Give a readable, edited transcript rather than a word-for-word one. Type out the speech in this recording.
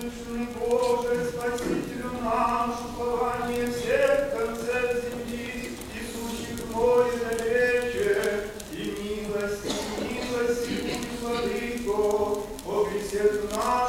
Услышанный Боже, Спасителю наш, упование всех концев земли, и сущих мной навече, и милости, будь, Владыко, о грехах нас.